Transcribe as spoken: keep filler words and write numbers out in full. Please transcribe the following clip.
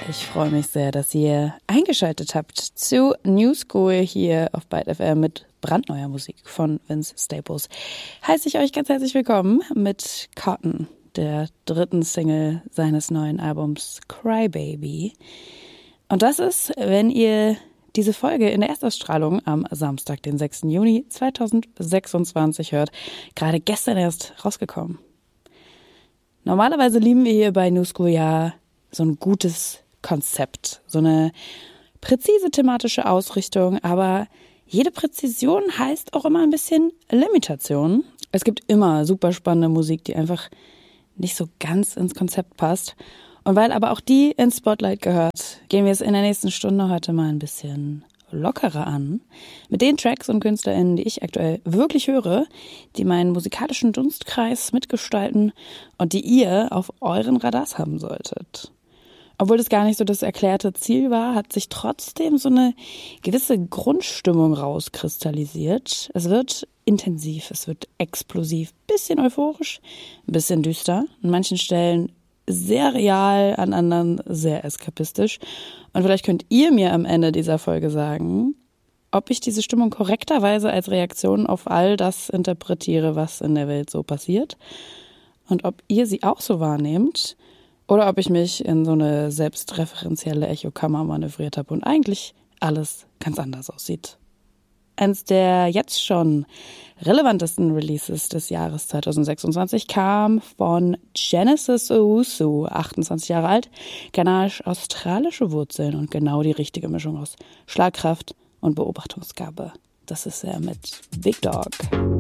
Ich freue mich sehr, dass ihr eingeschaltet habt zu New School hier auf Byte F M mit brandneuer Musik von Vince Staples. Heiße ich euch ganz herzlich willkommen mit Cotton, der dritten Single seines neuen Albums Crybaby. Und das ist, wenn ihr diese Folge in der Erstausstrahlung am Samstag, den sechsten Juni zweitausendsechsundzwanzig hört, gerade gestern erst rausgekommen. Normalerweise lieben wir hier bei New School ja so ein gutes Konzept, so eine präzise thematische Ausrichtung, aber jede Präzision heißt auch immer ein bisschen Limitation. Es gibt immer super spannende Musik, die einfach nicht so ganz ins Konzept passt. Und weil aber auch die ins Spotlight gehört, gehen wir es in der nächsten Stunde heute mal ein bisschen lockerer an. Mit den Tracks und KünstlerInnen, die ich aktuell wirklich höre, die meinen musikalischen Dunstkreis mitgestalten und die ihr auf euren Radars haben solltet. Obwohl das gar nicht so das erklärte Ziel war, hat sich trotzdem so eine gewisse Grundstimmung rauskristallisiert. Es wird intensiv, es wird explosiv, bisschen euphorisch, ein bisschen düster, an manchen Stellen sehr real, an anderen sehr eskapistisch. Und vielleicht könnt ihr mir am Ende dieser Folge sagen, ob ich diese Stimmung korrekterweise als Reaktion auf all das interpretiere, was in der Welt so passiert. Und ob ihr sie auch so wahrnehmt oder ob ich mich in so eine selbstreferenzielle Echokammer manövriert habe und eigentlich alles ganz anders aussieht. Eins der jetzt schon relevantesten Releases des Jahres zweitausendsechsundzwanzig kam von Genesis Owusu, achtundzwanzig Jahre alt, kanadisch-australische Wurzeln und genau die richtige Mischung aus Schlagkraft und Beobachtungsgabe. Das ist er mit Big Dog.